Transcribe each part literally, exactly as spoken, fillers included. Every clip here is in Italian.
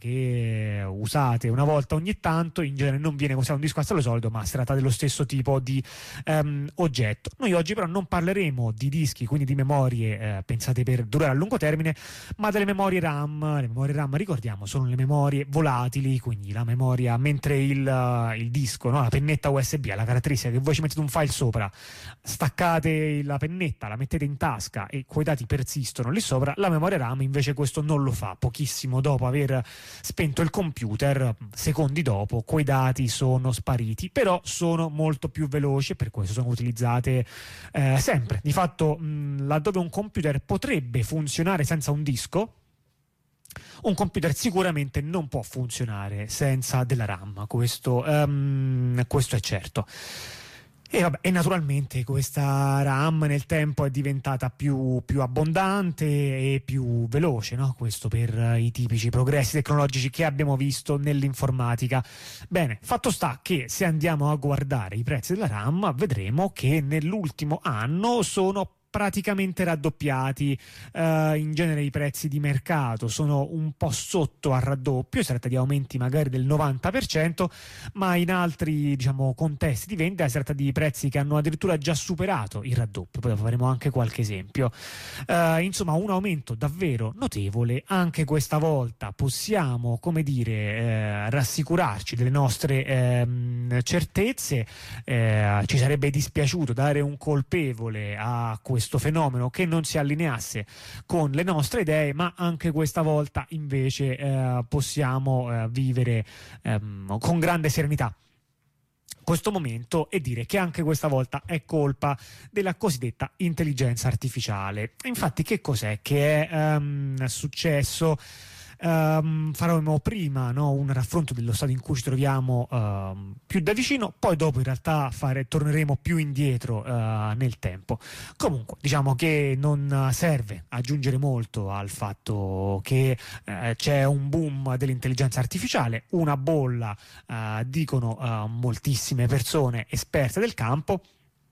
che usate una volta ogni tanto, in genere non viene considerato un disco a stallo solido, ma si tratta dello stesso tipo di um, oggetto. Noi oggi però non parleremo di dischi, quindi di memorie eh, pensate per durare a lungo termine, ma delle memorie RAM. Le memorie RAM, ricordiamo, sono le memorie volatili, quindi la memoria, mentre il, uh, il disco, no, la pennetta U S B ha la caratteristica che voi ci mettete un file sopra, staccate la pennetta, la mettete in tasca e quei dati persistono lì sopra. La memoria RAM invece questo non lo fa. Pochissimo dopo aver spento il computer, secondi dopo, quei dati sono spariti, però sono molto più veloci e per questo sono utilizzate eh, sempre. Di fatto, mh, laddove un computer potrebbe funzionare senza un disco, un computer sicuramente non può funzionare senza della RAM, questo, um, questo è certo. E, vabbè, e naturalmente questa RAM nel tempo è diventata più, più abbondante e più veloce, no? Questo per i tipici progressi tecnologici che abbiamo visto nell'informatica. Bene, fatto sta che se andiamo a guardare i prezzi della RAM vedremo che nell'ultimo anno sono praticamente raddoppiati. Uh, in genere i prezzi di mercato sono un po' sotto al raddoppio, si tratta di aumenti magari del novanta per cento, ma in altri, diciamo, contesti di vendita si tratta di prezzi che hanno addirittura già superato il raddoppio. Poi faremo anche qualche esempio. Uh, insomma, un aumento davvero notevole. Anche questa volta possiamo, come dire, eh, rassicurarci delle nostre eh, certezze. Eh, ci sarebbe dispiaciuto dare un colpevole a questo questo fenomeno che non si allineasse con le nostre idee, ma anche questa volta invece eh, possiamo eh, vivere ehm, con grande serenità questo momento e dire che anche questa volta è colpa della cosiddetta intelligenza artificiale. Infatti, che cos'è che è um, successo? Um, faremo prima, no, un raffronto dello stato in cui ci troviamo uh, più da vicino, poi dopo in realtà fare, torneremo più indietro uh, nel tempo. Comunque diciamo che non serve aggiungere molto al fatto che uh, c'è un boom dell'intelligenza artificiale, una bolla, uh, dicono uh, moltissime persone esperte del campo.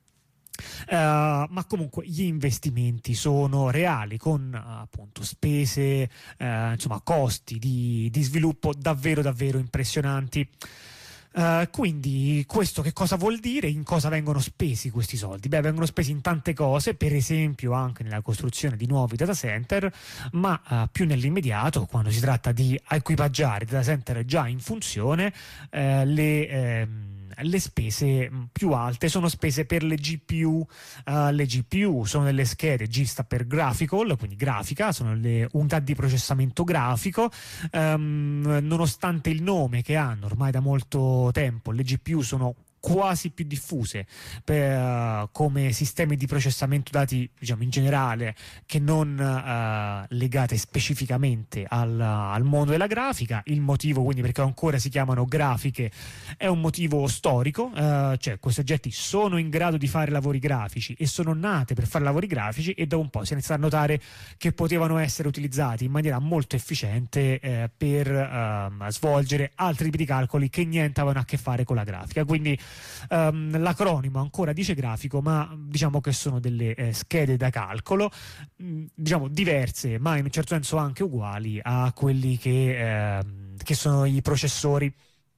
Uh, ma comunque gli investimenti sono reali, con uh, appunto spese, uh, insomma costi di, di sviluppo davvero davvero impressionanti. Uh, quindi questo che cosa vuol dire? In cosa vengono spesi questi soldi? Beh, vengono spesi in tante cose, per esempio anche nella costruzione di nuovi data center, ma uh, più nell'immediato, quando si tratta di equipaggiare data center già in funzione, uh, le ehm, le spese più alte sono spese per le G P U. Uh, le G P U sono delle schede, G sta per graphical, quindi grafica, sono le unità di processamento grafico. Um, nonostante il nome che hanno ormai da molto tempo, le G P U sono quasi più diffuse per, uh, come sistemi di processamento dati, diciamo in generale, che non uh, legate specificamente al, al mondo della grafica. Il motivo quindi perché ancora si chiamano grafiche è un motivo storico, uh, cioè questi oggetti sono in grado di fare lavori grafici e sono nate per fare lavori grafici, e dopo un po' si è iniziato a notare che potevano essere utilizzati in maniera molto efficiente eh, per uh, svolgere altri tipi di calcoli che niente avevano a che fare con la grafica. Quindi Um, l'acronimo ancora dice grafico, ma diciamo che sono delle eh, schede da calcolo, mh, diciamo diverse, ma in un certo senso anche uguali a quelli che, eh, che sono i processori.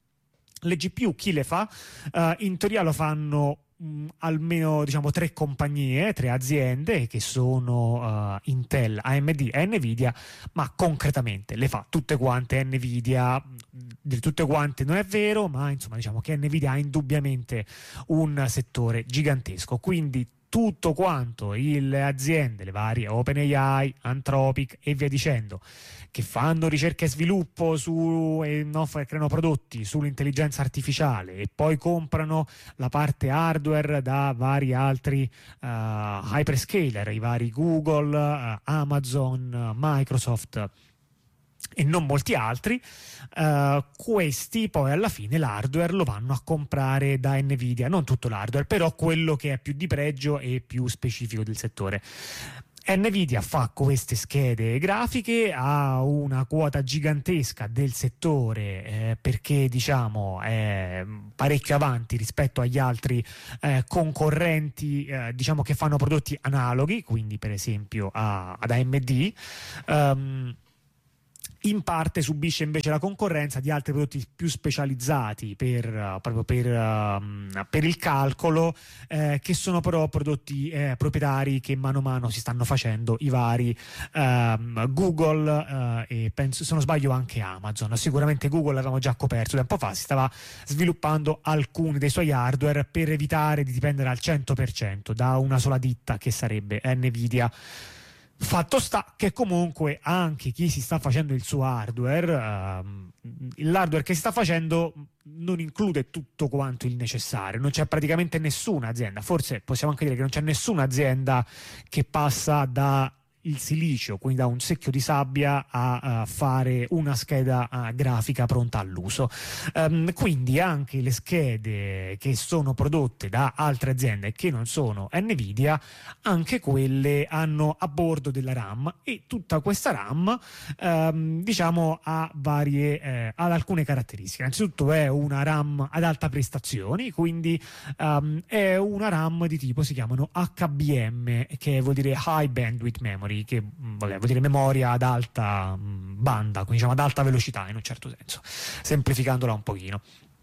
Le G P U chi le fa? Uh, in teoria lo fanno mh, almeno diciamo tre compagnie, tre aziende, che sono uh, Intel, A M D e Nvidia, ma concretamente le fa tutte quante Nvidia. Di tutte quante non è vero, ma insomma diciamo che Nvidia ha indubbiamente un settore gigantesco, quindi tutto quanto le aziende, le varie OpenAI, Anthropic e via dicendo, che fanno ricerca e sviluppo su, e no, creano prodotti sull'intelligenza artificiale e poi comprano la parte hardware da vari altri uh, hyperscaler, i vari Google, uh, Amazon, uh, Microsoft e non molti altri, uh, questi poi alla fine l'hardware lo vanno a comprare da Nvidia, non tutto l'hardware, però quello che è più di pregio e più specifico del settore. Nvidia fa queste schede grafiche, ha una quota gigantesca del settore eh, perché diciamo è parecchio avanti rispetto agli altri eh, concorrenti eh, diciamo che fanno prodotti analoghi, quindi per esempio a, ad A M D. Um, in parte subisce invece la concorrenza di altri prodotti più specializzati per, uh, proprio per, uh, per il calcolo, eh, che sono però prodotti eh, proprietari che mano a mano si stanno facendo i vari uh, Google uh, e penso, se non sbaglio, anche Amazon. Sicuramente Google l'avevamo già coperto tempo fa, si stava sviluppando alcuni dei suoi hardware per evitare di dipendere al cento per cento da una sola ditta, che sarebbe Nvidia. Fatto sta che comunque anche chi si sta facendo il suo hardware, ehm, l'hardware che si sta facendo non include tutto quanto il necessario, non c'è praticamente nessuna azienda, forse possiamo anche dire che non c'è nessuna azienda che passa da il silicio, quindi da un secchio di sabbia, a, a fare una scheda uh, grafica pronta all'uso. Um, quindi anche le schede che sono prodotte da altre aziende che non sono Nvidia, anche quelle hanno a bordo della RAM, e tutta questa RAM um, diciamo ha varie eh, ha alcune caratteristiche. Innanzitutto è una RAM ad alta prestazioni, quindi um, è una RAM di tipo, si chiamano H B M, che vuol dire High Bandwidth Memory, che vabbè, vuol dire memoria ad alta banda, quindi diciamo ad alta velocità in un certo senso, semplificandola un pochino.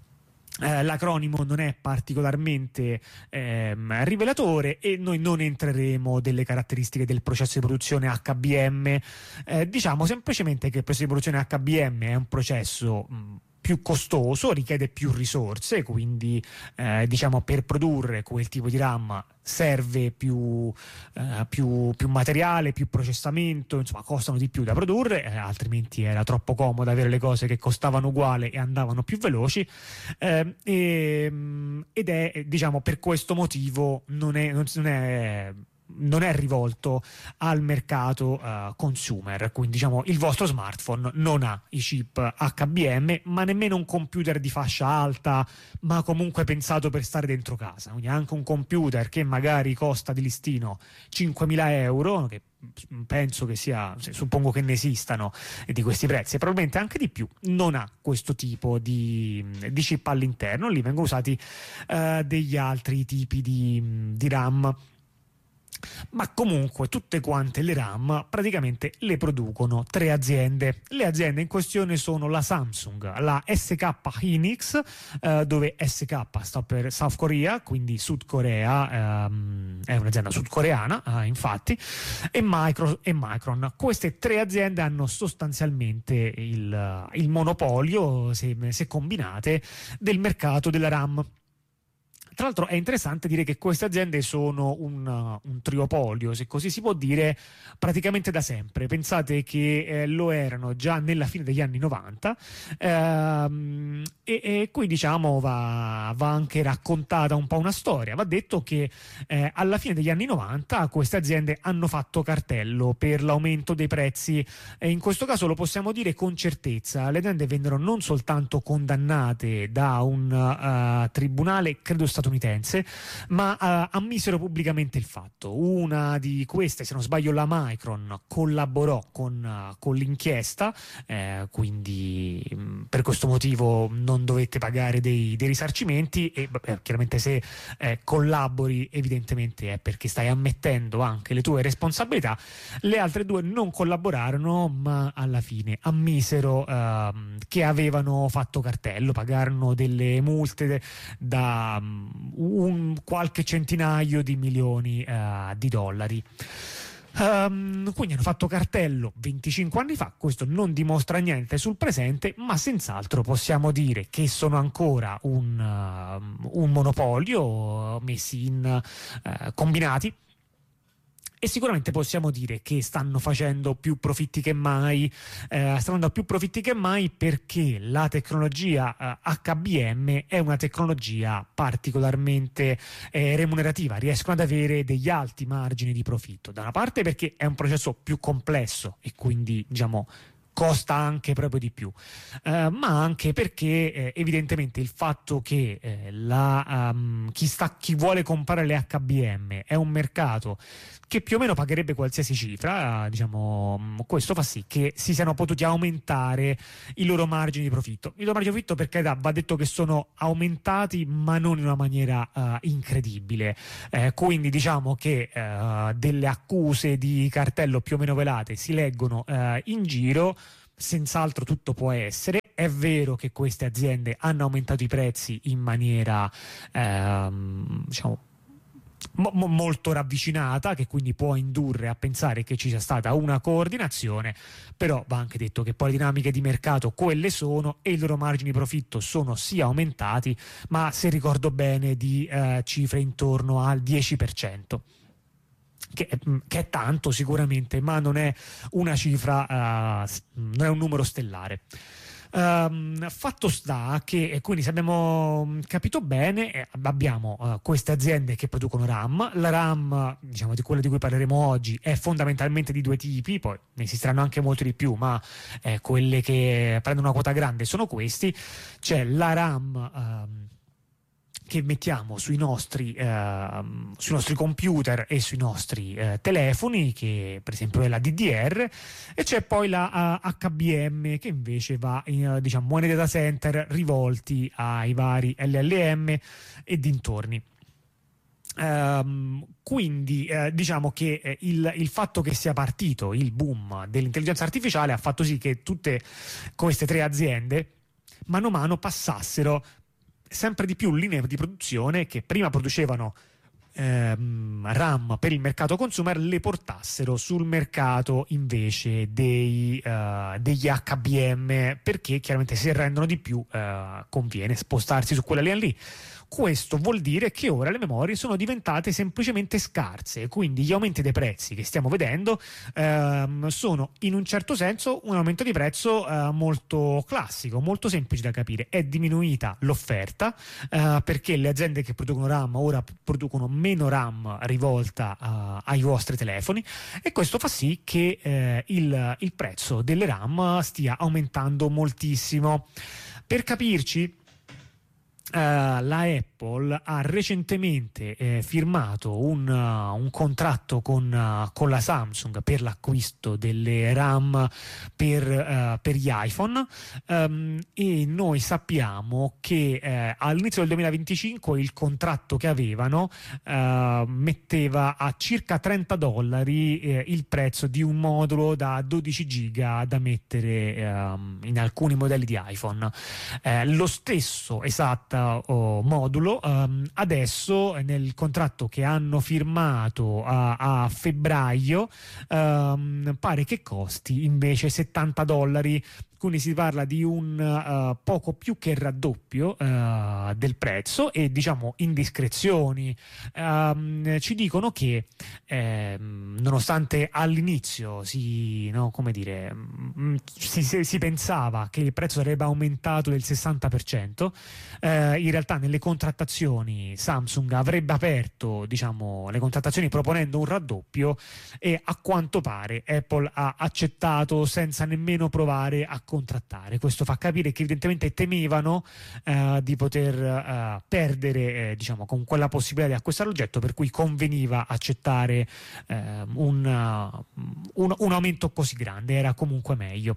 Eh, l'acronimo non è particolarmente ehm, rivelatore, e noi non entreremo delle caratteristiche del processo di produzione H B M, eh, diciamo semplicemente che il processo di produzione H B M è un processo mh, più costoso, richiede più risorse, quindi eh, diciamo per produrre quel tipo di RAM serve più, eh, più, più materiale, più processamento, insomma costano di più da produrre, eh, altrimenti era troppo comodo avere le cose che costavano uguale e andavano più veloci, eh, e, ed è diciamo per questo motivo non è, non è non è rivolto al mercato uh, consumer, quindi diciamo il vostro smartphone non ha i chip H B M, ma nemmeno un computer di fascia alta, ma comunque pensato per stare dentro casa, quindi anche un computer che magari costa di listino cinquemila euro, che penso che sia, suppongo che ne esistano di questi prezzi, e probabilmente anche di più, non ha questo tipo di, di chip all'interno. Lì vengono usati uh, degli altri tipi di, di RAM. Ma comunque tutte quante le RAM praticamente le producono tre aziende. Le aziende in questione sono la Samsung, la S K Hynix, eh, dove S K sta per South Korea, quindi Sud Corea, ehm, è un'azienda sudcoreana, eh, infatti, e, Micro, e Micron. Queste tre aziende hanno sostanzialmente il, il monopolio, se, se combinate, del mercato della RAM. Tra l'altro è interessante dire che queste aziende sono un, un triopolio, se così si può dire, praticamente da sempre. Pensate che eh, lo erano già nella fine degli anni novanta, ehm, e, e qui diciamo va, va anche raccontata un po' una storia. Va detto che eh, alla fine degli anni novanta queste aziende hanno fatto cartello per l'aumento dei prezzi, e in questo caso lo possiamo dire con certezza. Le aziende vennero non soltanto condannate da un uh, tribunale, credo statunitense, ma uh, ammisero pubblicamente il fatto. Una di queste, se non sbaglio la Micron, collaborò con, uh, con l'inchiesta, eh, quindi mh, per questo motivo non dovette pagare dei, dei risarcimenti, e beh, chiaramente se eh, collabori evidentemente è perché stai ammettendo anche le tue responsabilità. Le altre due non collaborarono, ma alla fine ammisero uh, che avevano fatto cartello, pagarono delle multe da um, un qualche centinaio di milioni uh, di dollari. Um, quindi hanno fatto cartello venticinque anni fa. Questo non dimostra niente sul presente, ma senz'altro possiamo dire che sono ancora un, uh, un monopolio, messi in uh, combinati. E sicuramente possiamo dire che stanno facendo più profitti che mai, eh, stanno andando più profitti che mai perché la tecnologia eh, H B M è una tecnologia particolarmente eh, remunerativa, riescono ad avere degli alti margini di profitto. Da una parte perché è un processo più complesso e quindi diciamo costa anche proprio di più, eh, ma anche perché eh, evidentemente il fatto che eh, la, um, chi, sta, chi vuole comprare le H B M è un mercato che più o meno pagherebbe qualsiasi cifra, diciamo, questo fa sì che si siano potuti aumentare i loro margini di profitto. I loro margini di profitto, perché va detto che sono aumentati, ma non in una maniera uh, incredibile. Eh, quindi diciamo che uh, delle accuse di cartello più o meno velate si leggono uh, in giro. senz'altro tutto può essere. È vero che queste aziende hanno aumentato i prezzi in maniera ehm, diciamo Mo- molto ravvicinata, che quindi può indurre a pensare che ci sia stata una coordinazione, però va anche detto che poi le dinamiche di mercato quelle sono e i loro margini di profitto sono sì aumentati, ma se ricordo bene di eh, cifre intorno al dieci per cento. Che, che è tanto sicuramente, ma non è una cifra, uh, non è un numero stellare. Um, fatto sta che, e quindi se abbiamo capito bene, eh, abbiamo uh, queste aziende che producono RAM. La RAM, diciamo, di quella di cui parleremo oggi, è fondamentalmente di due tipi, poi ne esisteranno anche molti di più, ma eh, quelle che prendono una quota grande sono questi. C'è la RAM um, che mettiamo sui nostri, eh, sui nostri computer e sui nostri eh, telefoni, che per esempio è la D D R, e c'è poi la uh, H B M, che invece va in uh, diciamo, nei data center rivolti ai vari L L M e dintorni. Um, quindi eh, diciamo che eh, il, il fatto che sia partito il boom dell'intelligenza artificiale ha fatto sì che tutte queste tre aziende mano a mano passassero sempre di più linee di produzione che prima producevano ehm, RAM per il mercato consumer, le portassero sul mercato invece dei, uh, degli H B M, perché chiaramente se rendono di più uh, conviene spostarsi su quella linea lì. Questo vuol dire che ora le memorie sono diventate semplicemente scarse, quindi gli aumenti dei prezzi che stiamo vedendo ehm, sono in un certo senso un aumento di prezzo eh, molto classico, molto semplice da capire. È diminuita l'offerta eh, perché le aziende che producono RAM ora producono meno RAM rivolta eh, ai vostri telefoni, e questo fa sì che eh, il, il prezzo delle RAM stia aumentando moltissimo. Per capirci, Uh, la Apple ha recentemente eh, firmato un, uh, un contratto con, uh, con la Samsung per l'acquisto delle RAM per, uh, per gli iPhone, um, e noi sappiamo che eh, all'inizio del duemilaventicinque il contratto che avevano uh, metteva a circa trenta dollari eh, il prezzo di un modulo da dodici giga da mettere um, in alcuni modelli di iPhone. Eh, lo stesso esatto O modulo um, adesso nel contratto che hanno firmato a, a febbraio um, pare che costi invece settanta dollari, quindi si parla di un uh, poco più che raddoppio uh, del prezzo. E diciamo indiscrezioni um, ci dicono che eh, nonostante all'inizio si, no, come dire, mh, si, si, si pensava che il prezzo sarebbe aumentato del sessanta per cento, eh, in realtà nelle contrattazioni Samsung avrebbe aperto, diciamo, le contrattazioni proponendo un raddoppio, e a quanto pare Apple ha accettato senza nemmeno provare a contrattare. Questo fa capire che evidentemente temevano eh, di poter eh, perdere eh, diciamo con quella possibilità di acquistare l'oggetto, per cui conveniva accettare eh, un, uh, un, un aumento così grande, era comunque meglio.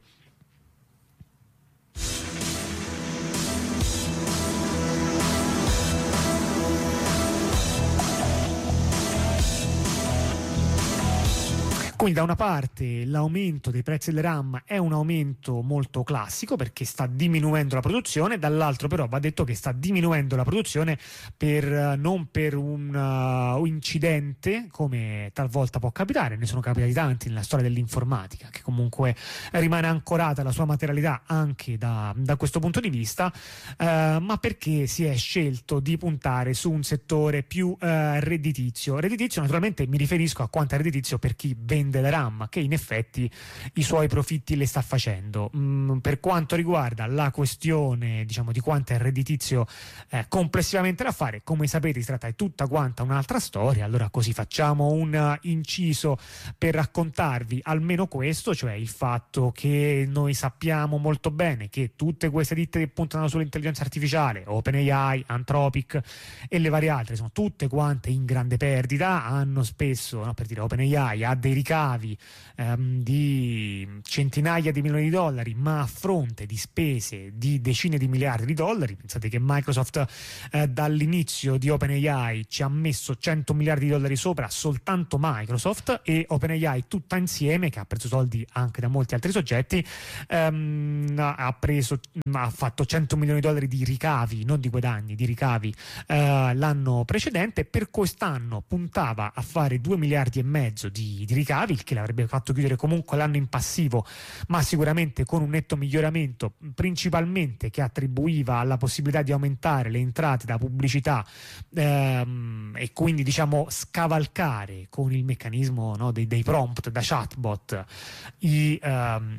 Quindi da una parte l'aumento dei prezzi delle RAM è un aumento molto classico perché sta diminuendo la produzione, dall'altro però va detto che sta diminuendo la produzione per, non per un uh, incidente come talvolta può capitare, ne sono capitati tanti nella storia dell'informatica, che comunque rimane ancorata la sua materialità anche da, da questo punto di vista, uh, ma perché si è scelto di puntare su un settore più uh, redditizio. Redditizio naturalmente mi riferisco a quanto è redditizio per chi vende della RAM, che in effetti i suoi profitti le sta facendo. Mm, per quanto riguarda la questione, diciamo, di quanto è redditizio eh, complessivamente da fare, come sapete si tratta di tutta quanta un'altra storia. Allora così facciamo un inciso per raccontarvi almeno questo, cioè il fatto che noi sappiamo molto bene che tutte queste ditte che puntano sull'intelligenza artificiale, OpenAI, Anthropic e le varie altre, sono tutte quante in grande perdita, hanno spesso, no, per dire OpenAI ha dei ricavi ricavi ehm, di centinaia di milioni di dollari, ma a fronte di spese di decine di miliardi di dollari. Pensate che Microsoft eh, dall'inizio di OpenAI ci ha messo cento miliardi di dollari sopra, soltanto Microsoft, e OpenAI tutta insieme, che ha preso soldi anche da molti altri soggetti, ehm, ha preso ha fatto cento milioni di dollari di ricavi, non di guadagni, di ricavi eh, l'anno precedente. Per quest'anno puntava a fare due miliardi e mezzo di, di ricavi, il che l'avrebbe fatto chiudere comunque l'anno in passivo, ma sicuramente con un netto miglioramento, principalmente che attribuiva alla possibilità di aumentare le entrate da pubblicità ehm, e quindi diciamo scavalcare con il meccanismo, no, dei, dei prompt da chatbot i ehm,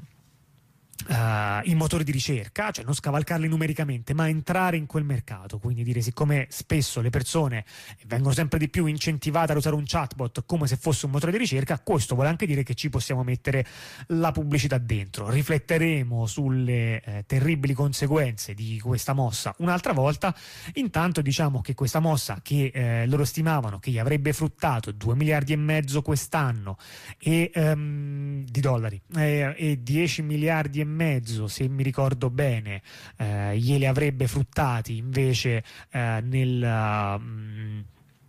Uh, i motori di ricerca, cioè non scavalcarli numericamente, ma entrare in quel mercato. Quindi dire, siccome spesso le persone vengono sempre di più incentivate ad usare un chatbot come se fosse un motore di ricerca, questo vuole anche dire che ci possiamo mettere la pubblicità dentro. Rifletteremo sulle eh, terribili conseguenze di questa mossa un'altra volta. Intanto diciamo che questa mossa, che eh, loro stimavano che gli avrebbe fruttato due miliardi e mezzo quest'anno e, um, di dollari eh, e dieci miliardi e mezzo, se mi ricordo bene, eh, glieli avrebbe fruttati invece eh, nel uh,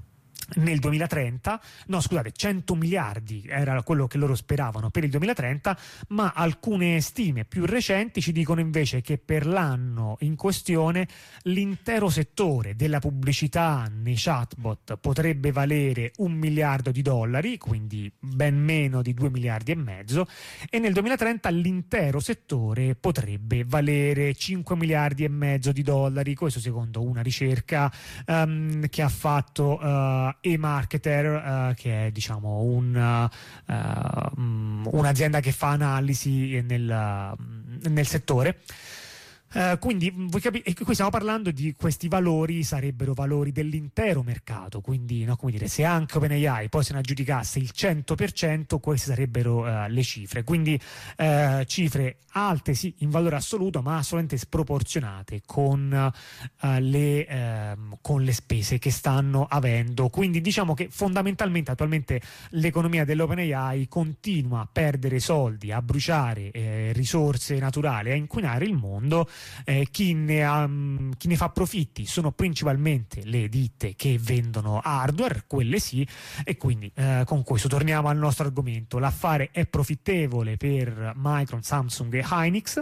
nel duemilatrenta, no scusate, cento miliardi era quello che loro speravano per il duemilatrenta, ma alcune stime più recenti ci dicono invece che per l'anno in questione l'intero settore della pubblicità nei chatbot potrebbe valere un miliardo di dollari, quindi ben meno di due miliardi e mezzo, e nel duemilatrenta l'intero settore potrebbe valere cinque miliardi e mezzo di dollari, questo secondo una ricerca um, che ha fatto uh, eMarketer, uh, che è diciamo un, uh, um, un'azienda che fa analisi nel, uh, nel settore. Uh, quindi voi capite, qui stiamo parlando di questi valori, sarebbero valori dell'intero mercato, quindi no, come dire, se anche OpenAI poi se ne aggiudicasse il cento per cento, queste sarebbero uh, le cifre, quindi uh, cifre alte sì in valore assoluto, ma assolutamente sproporzionate con, uh, le, uh, con le spese che stanno avendo. Quindi diciamo che fondamentalmente attualmente l'economia dell'OpenAI continua a perdere soldi, a bruciare eh, risorse naturali, a inquinare il mondo. Eh, chi, ne ha, chi ne fa profitti sono principalmente le ditte che vendono hardware, quelle sì, e quindi eh, con questo torniamo al nostro argomento. L'affare è profittevole per Micron, Samsung e Hynix.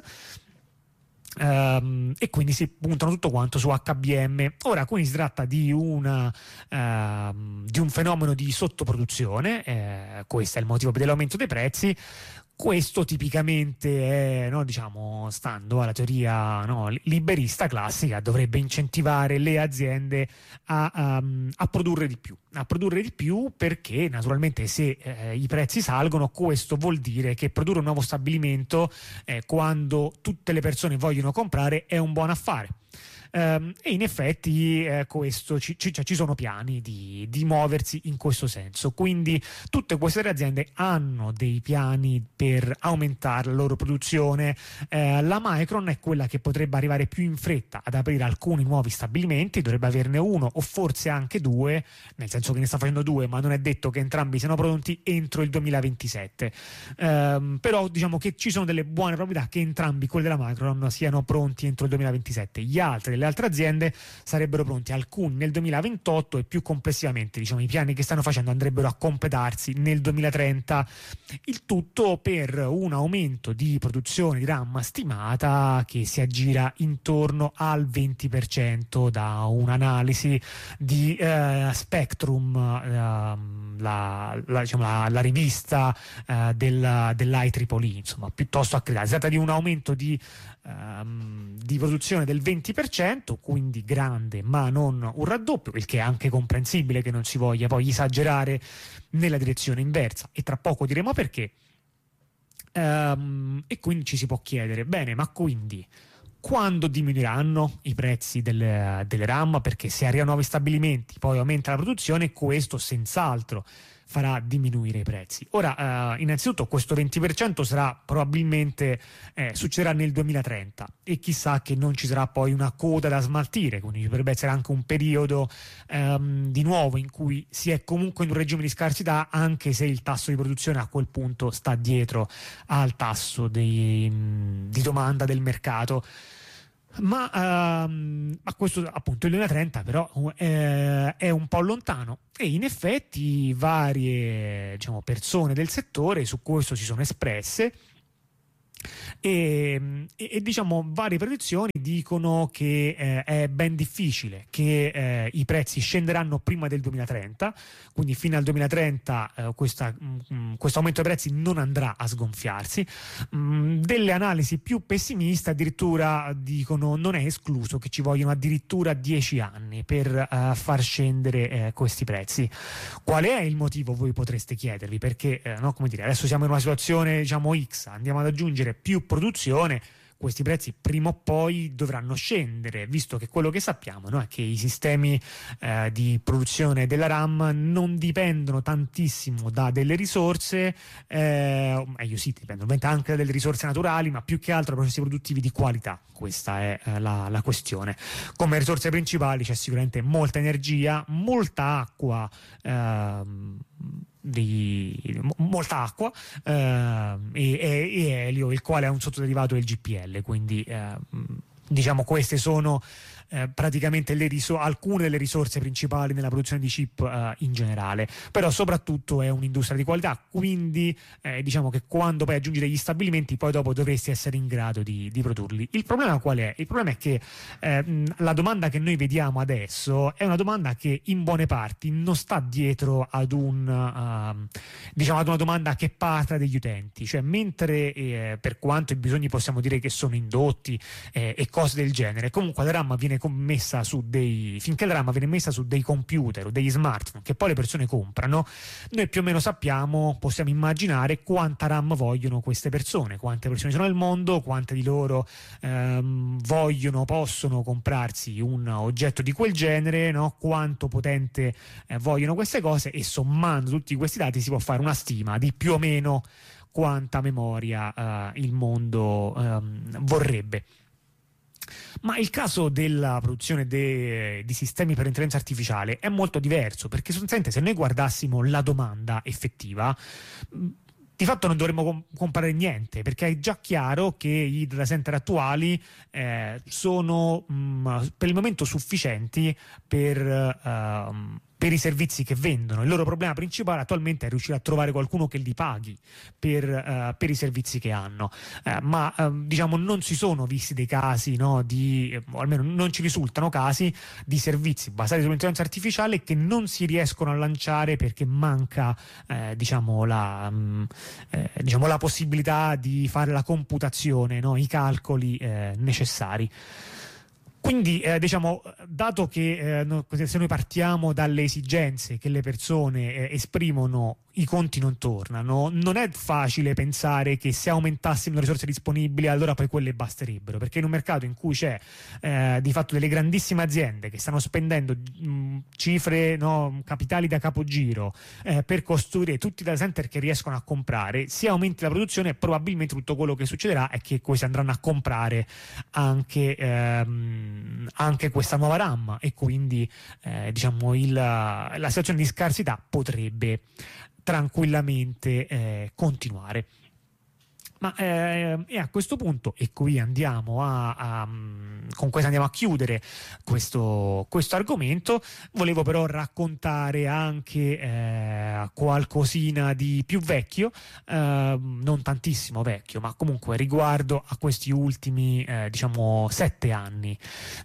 Um, e quindi si puntano tutto quanto su H B M. Ora quindi si tratta di, una, uh, di un fenomeno di sottoproduzione, eh, questo è il motivo dell'aumento dei prezzi. Questo tipicamente è, no, diciamo, stando alla teoria no, liberista classica, dovrebbe incentivare le aziende a, um, a produrre di più, a produrre di più perché naturalmente se eh, i prezzi salgono, questo vuol dire che produrre un nuovo stabilimento eh, quando tutte le persone vogliono comprare è un buon affare. Um, e in effetti eh, questo ci, ci, cioè, ci sono piani di, di muoversi in questo senso, quindi tutte queste aziende hanno dei piani per aumentare la loro produzione. Eh, la Micron è quella che potrebbe arrivare più in fretta ad aprire alcuni nuovi stabilimenti, dovrebbe averne uno o forse anche due, nel senso che ne sta facendo due, ma non è detto che entrambi siano pronti entro il duemilaventisette. Um, però diciamo che ci sono delle buone probabilità che entrambi quelli della Micron siano pronti entro il duemilaventisette. Gli altri le altre aziende sarebbero pronti, alcuni nel duemilaventotto, e più complessivamente diciamo i piani che stanno facendo andrebbero a completarsi nel duemilatrenta, il tutto per un aumento di produzione di RAM stimata che si aggira intorno al venti per cento da un'analisi di eh, Spectrum, eh, la, la, diciamo, la, la rivista eh, del, dell'I E E E, insomma piuttosto accreditata. Si tratta di un aumento di Um, di produzione del venti per cento, quindi grande ma non un raddoppio, il che è anche comprensibile che non si voglia poi esagerare nella direzione inversa, e tra poco diremo perché. Um, e quindi ci si può chiedere, bene, ma quindi quando diminuiranno i prezzi delle, delle RAM? Perché se arrivano nuovi stabilimenti poi aumenta la produzione, questo senz'altro farà diminuire i prezzi. Ora, eh, innanzitutto questo venti per cento sarà probabilmente eh, succederà nel duemilatrenta e chissà che non ci sarà poi una coda da smaltire, quindi potrebbe essere anche un periodo ehm, di nuovo in cui si è comunque in un regime di scarsità, anche se il tasso di produzione a quel punto sta dietro al tasso di, di domanda del mercato. Ma, ehm, ma questo appunto il duemilatrenta però eh, è un po' lontano, e in effetti varie, diciamo, persone del settore su questo si sono espresse. E, e, e diciamo varie predizioni dicono che eh, è ben difficile che eh, i prezzi scenderanno prima del duemilatrenta, quindi fino al duemilatrenta eh, questa, mh, questo aumento dei prezzi non andrà a sgonfiarsi. Mh, delle analisi più pessimiste addirittura dicono non è escluso che ci vogliono addirittura dieci anni per uh, far scendere eh, questi prezzi. Qual è il motivo, voi potreste chiedervi, perché eh, no, come dire, adesso siamo in una situazione, diciamo, X, andiamo ad aggiungere più produzione, questi prezzi prima o poi dovranno scendere, visto che quello che sappiamo, no, è che i sistemi eh, di produzione della RAM non dipendono tantissimo da delle risorse, eh, o meglio sì, dipendono ovviamente anche da delle risorse naturali, ma più che altro da processi produttivi di qualità. Questa è eh, la, la questione. Come risorse principali c'è sicuramente molta energia, molta acqua, ehm, di molta acqua eh, e, e elio, il quale è un sottoderivato del G P L, quindi eh, diciamo queste sono eh, praticamente le risor- alcune delle risorse principali nella produzione di chip eh, in generale, però soprattutto è un'industria di qualità, quindi eh, diciamo che quando poi aggiungi degli stabilimenti poi dopo dovresti essere in grado di, di produrli. Il problema qual è? Il problema è che eh, la domanda che noi vediamo adesso è una domanda che in buone parti non sta dietro ad un uh, diciamo ad una domanda che parte dagli utenti, cioè mentre eh, per quanto i bisogni possiamo dire che sono indotti eh, e cose del genere, comunque la RAM viene messa su dei finché la RAM viene messa su dei computer o degli smartphone che poi le persone comprano, noi più o meno sappiamo, possiamo immaginare quanta RAM vogliono queste persone, quante persone sono nel mondo, quante di loro ehm, vogliono, possono comprarsi un oggetto di quel genere, no? Quanto potente eh, vogliono queste cose, e sommando tutti questi dati si può fare una stima di più o meno quanta memoria eh, il mondo ehm, vorrebbe. Ma il caso della produzione de, di sistemi per intelligenza artificiale è molto diverso, perché sostanzialmente se noi guardassimo la domanda effettiva, di fatto non dovremmo com- comprare niente, perché è già chiaro che i data center attuali eh, sono mh, per il momento sufficienti per uh, per i servizi che vendono. Il loro problema principale attualmente è riuscire a trovare qualcuno che li paghi per, uh, per i servizi che hanno, uh, ma uh, diciamo non si sono visti dei casi, no, di, o almeno non ci risultano casi di servizi basati sull'intelligenza artificiale che non si riescono a lanciare perché manca eh, diciamo, la, um, eh, diciamo la possibilità di fare la computazione, no, i calcoli eh, necessari. Quindi eh, diciamo, dato che eh, no, se noi partiamo dalle esigenze che le persone eh, esprimono, i conti non tornano, non è facile pensare che se aumentassimo le risorse disponibili allora poi quelle basterebbero, perché in un mercato in cui c'è eh, di fatto delle grandissime aziende che stanno spendendo mh, cifre, no, capitali da capogiro eh, per costruire tutti i data center che riescono a comprare, se aumenti la produzione probabilmente tutto quello che succederà è che questi andranno a comprare anche ehm, anche questa nuova RAM, e quindi eh, diciamo il, la situazione di scarsità potrebbe tranquillamente eh, continuare. Ma eh, e a questo punto, e qui andiamo a, a con questo andiamo a chiudere questo, questo argomento, volevo però raccontare anche eh, qualcosina di più vecchio, eh, non tantissimo vecchio, ma comunque riguardo a questi ultimi eh, diciamo sette anni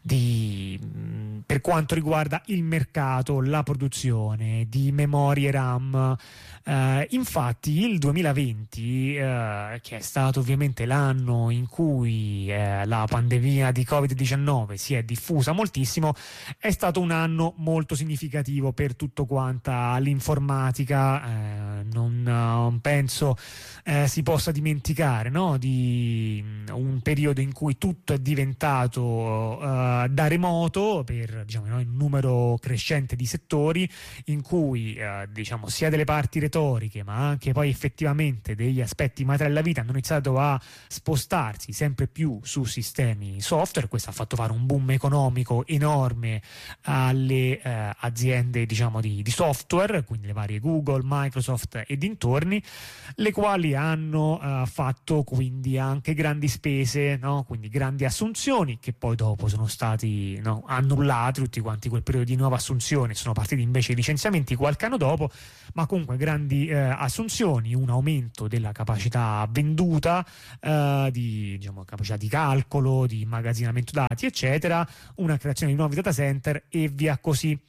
di, per quanto riguarda il mercato, la produzione di memorie RAM. Uh, infatti il duemilaventi, uh, che è stato ovviamente l'anno in cui uh, la pandemia di covid covid diciannove si è diffusa moltissimo, è stato un anno molto significativo per tutto quanta l'informatica. Eh, non, non penso eh, si possa dimenticare, no? Di un periodo in cui tutto è diventato eh, da remoto per, diciamo, no, un numero crescente di settori, in cui eh, diciamo sia delle parti retoriche ma anche poi effettivamente degli aspetti materiali della vita hanno iniziato a spostarsi sempre più su sistemi software. Questo ha fatto fare un boom economico enorme alle eh, aziende, diciamo, di, di software, quindi le varie Google, Microsoft e dintorni, le quali hanno eh, fatto quindi anche grandi spese, no? Quindi grandi assunzioni che poi dopo sono stati, no, annullati tutti quanti quel periodo di nuova assunzione, sono partiti invece i licenziamenti qualche anno dopo, ma comunque grandi eh, assunzioni, un aumento della capacità venduta, eh, di, diciamo, capacità di calcolo, di immagazzinamento dati, eccetera, una creazione di nuovi data center e via così.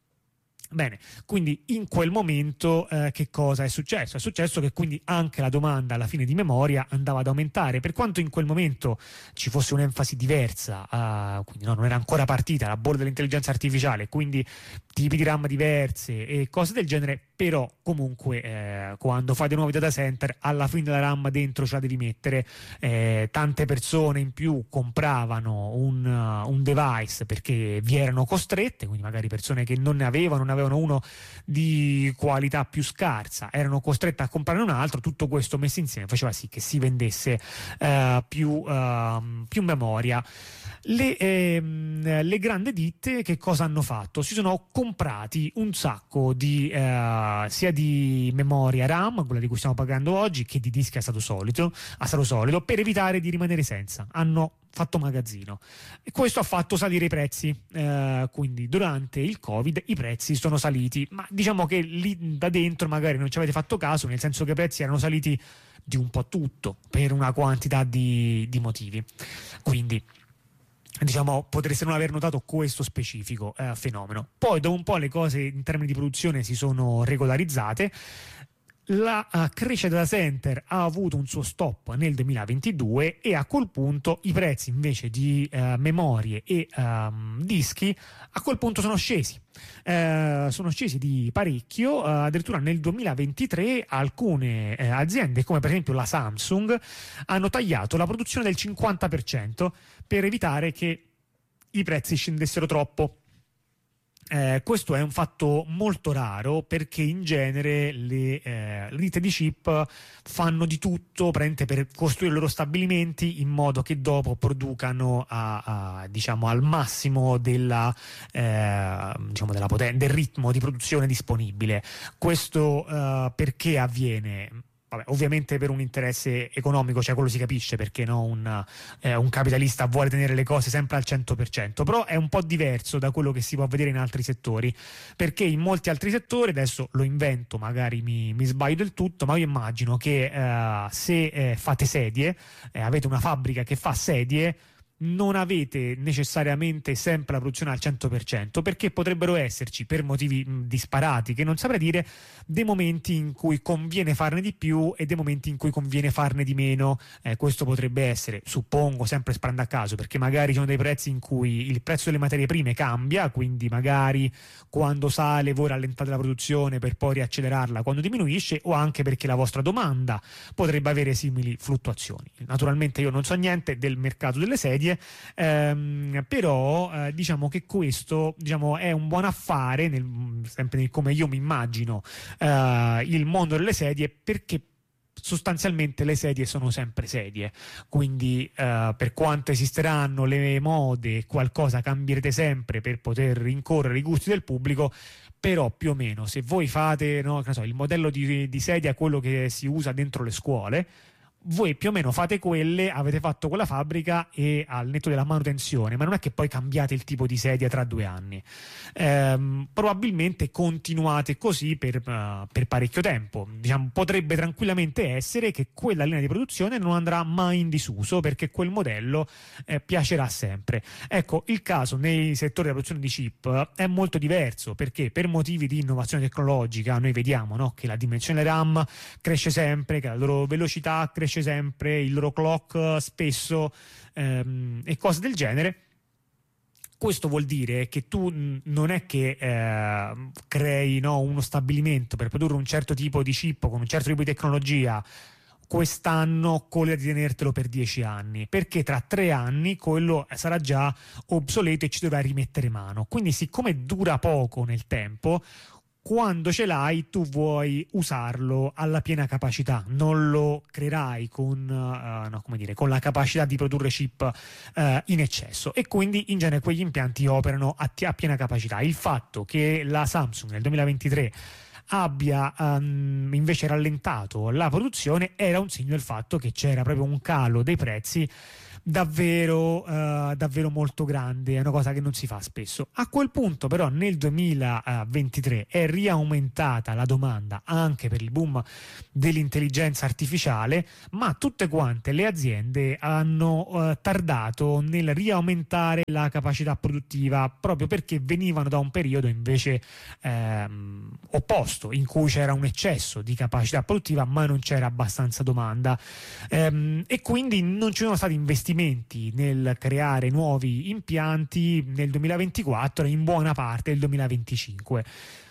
Bene, quindi in quel momento eh, che cosa è successo? È successo che quindi anche la domanda alla fine di memoria andava ad aumentare, per quanto in quel momento ci fosse un'enfasi diversa, uh, quindi no, non era ancora partita la bolla dell'intelligenza artificiale, quindi tipi di RAM diverse e cose del genere, però comunque eh, quando fai dei nuovi data center alla fine della RAM dentro ce la devi mettere. Eh, tante persone in più compravano un, uh, un device perché vi erano costrette, quindi magari persone che non ne avevano, non avevano uno di qualità più scarsa, erano costrette a comprare un altro. Tutto questo messo insieme faceva sì che si vendesse uh, più, uh, più memoria. Le, ehm, le grandi ditte che cosa hanno fatto? Si sono comprati un sacco di eh, sia di memoria RAM, quella di cui stiamo pagando oggi, che di dischi a stato solido, a stato solido, per evitare di rimanere senza. Hanno fatto magazzino e questo ha fatto salire i prezzi, eh, quindi durante il Covid i prezzi sono saliti, ma diciamo che lì da dentro magari non ci avete fatto caso, nel senso che i prezzi erano saliti di un po' tutto per una quantità di, di motivi. Quindi diciamo potreste non aver notato questo specifico eh, fenomeno. Poi dopo un po' le cose in termini di produzione si sono regolarizzate. La uh, crescita data center ha avuto un suo stop nel duemilaventidue e a quel punto i prezzi invece di uh, memorie e um, dischi a quel punto sono scesi. Uh, sono scesi di parecchio, uh, addirittura nel duemilaventitré alcune uh, aziende come per esempio la Samsung hanno tagliato la produzione del cinquanta per cento per evitare che i prezzi scendessero troppo. Eh, questo è un fatto molto raro perché in genere le, eh, le ditte di chip fanno di tutto per costruire i loro stabilimenti in modo che dopo producano a, a, diciamo, al massimo della, eh, diciamo della poten- del ritmo di produzione disponibile. Questo eh, perché avviene? Vabbè, ovviamente per un interesse economico, cioè quello si capisce perché no, un, eh, un capitalista vuole tenere le cose sempre al cento per cento, però è un po' diverso da quello che si può vedere in altri settori, perché in molti altri settori, adesso lo invento, magari mi, mi sbaglio del tutto, ma io immagino che eh, se eh, fate sedie, eh, avete una fabbrica che fa sedie, non avete necessariamente sempre la produzione al cento per cento, perché potrebbero esserci, per motivi mh, disparati che non saprei dire, dei momenti in cui conviene farne di più e dei momenti in cui conviene farne di meno. Eh, questo potrebbe essere, suppongo, sempre sparando a caso, perché magari ci sono dei prezzi in cui il prezzo delle materie prime cambia, quindi magari quando sale voi rallentate la produzione per poi riaccelerarla quando diminuisce, o anche perché la vostra domanda potrebbe avere simili fluttuazioni. Naturalmente io non so niente del mercato delle sedie, Ehm, però eh, diciamo che questo, diciamo, è un buon affare nel, sempre nel come io mi immagino eh, il mondo delle sedie, perché sostanzialmente le sedie sono sempre sedie, quindi eh, per quanto esisteranno le mode, qualcosa cambierete sempre per poter rincorrere i gusti del pubblico, però più o meno se voi fate, no, che ne so, il modello di, di sedia, quello che si usa dentro le scuole, voi più o meno fate quelle, avete fatto quella fabbrica e al netto della manutenzione, ma non è che poi cambiate il tipo di sedia tra due anni. Ehm, probabilmente continuate così per, uh, per parecchio tempo. Diciamo, potrebbe tranquillamente essere che quella linea di produzione non andrà mai in disuso perché quel modello eh, piacerà sempre. Ecco, il caso nei settori della produzione di chip è molto diverso, perché per motivi di innovazione tecnologica noi vediamo, no, che la dimensione RAM cresce sempre, che la loro velocità cresce sempre, il loro clock spesso ehm, e cose del genere. Questo vuol dire che tu non è che eh, crei, no, uno stabilimento per produrre un certo tipo di chip con un certo tipo di tecnologia quest'anno con l'idea di tenertelo per dieci anni, perché tra tre anni quello sarà già obsoleto e ci dovrai rimettere mano. Quindi, siccome dura poco nel tempo, quando ce l'hai tu vuoi usarlo alla piena capacità, non lo creerai con, uh, no, come dire, con la capacità di produrre chip uh, in eccesso, e quindi in genere quegli impianti operano a, a piena capacità. Il fatto che la Samsung nel duemilaventitré abbia um, invece rallentato la produzione era un segno del fatto che c'era proprio un calo dei prezzi davvero uh, davvero molto grande, è una cosa che non si fa spesso. A quel punto però nel duemilaventitré è riaumentata la domanda anche per il boom dell'intelligenza artificiale, ma tutte quante le aziende hanno uh, tardato nel riaumentare la capacità produttiva, proprio perché venivano da un periodo invece ehm, opposto, in cui c'era un eccesso di capacità produttiva ma non c'era abbastanza domanda, ehm, e quindi non ci sono stati investimenti nel creare nuovi impianti nel duemilaventiquattro e in buona parte del duemilaventicinque.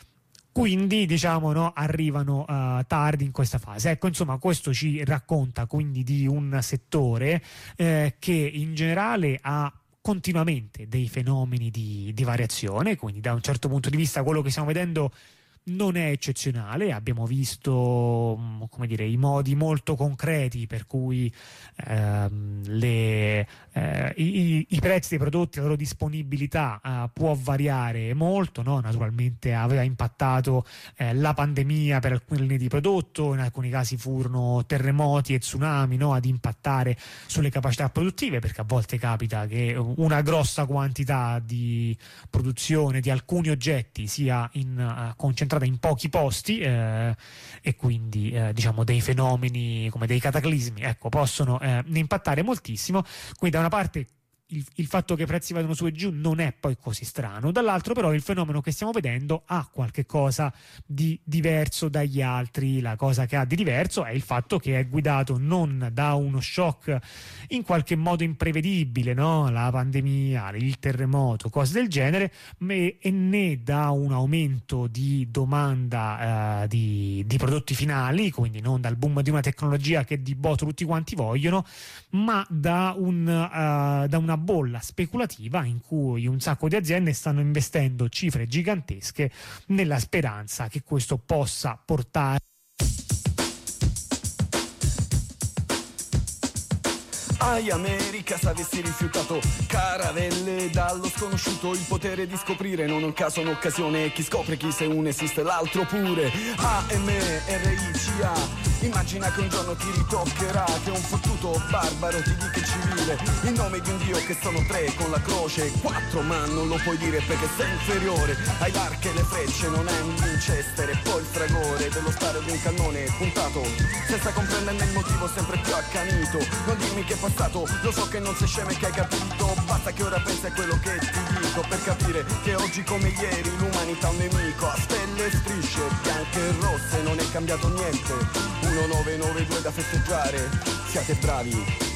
Quindi diciamo no, arrivano uh, tardi in questa fase. Ecco, insomma, questo ci racconta quindi di un settore eh, che in generale ha continuamente dei fenomeni di, di variazione, quindi da un certo punto di vista quello che stiamo vedendo non è eccezionale. Abbiamo visto, come dire, i modi molto concreti per cui ehm, le, eh, i, i prezzi dei prodotti, la loro disponibilità eh, può variare molto, no? Naturalmente aveva impattato eh, la pandemia per alcune linee di prodotto, in alcuni casi furono terremoti e tsunami, no? Ad impattare sulle capacità produttive, perché a volte capita che una grossa quantità di produzione di alcuni oggetti sia in, uh, concentrata in pochi posti eh, e quindi eh, diciamo dei fenomeni come dei cataclismi, ecco, possono eh, impattare moltissimo. Quindi da una parte il, il fatto che i prezzi vadano su e giù non è poi così strano, dall'altro però il fenomeno che stiamo vedendo ha qualche cosa di diverso dagli altri. La cosa che ha di diverso è il fatto che è guidato non da uno shock in qualche modo imprevedibile, no? La pandemia, il terremoto, cose del genere, e né da un aumento di domanda eh, di, di prodotti finali, quindi non dal boom di una tecnologia che di botto tutti quanti vogliono, ma da, un, uh, da una bolla speculativa in cui un sacco di aziende stanno investendo cifre gigantesche nella speranza che questo possa portare Ai America, se avessi rifiutato caravelle dallo sconosciuto, il potere di scoprire non un caso, un'occasione, chi scopre chi se uno esiste l'altro pure. A M R I C A, immagina che un giorno ti ritoccherà, che un fottuto barbaro ti dica civile, in nome di un dio che sono tre con la croce, quattro ma non lo puoi dire perché sei inferiore, hai l'arco e le frecce, non hai un Winchester, e poi il fragore dello stare di un cannone puntato, senza comprenderne il motivo sempre più accanito. Non dirmi che è passato, lo so che non sei scemo e che hai capito, basta che ora pensi a quello che ti dico per capire che oggi come ieri l'umanità è un nemico, a stelle e strisce bianche e rosse non è cambiato niente, uno nove nove due da festeggiare, siate bravi.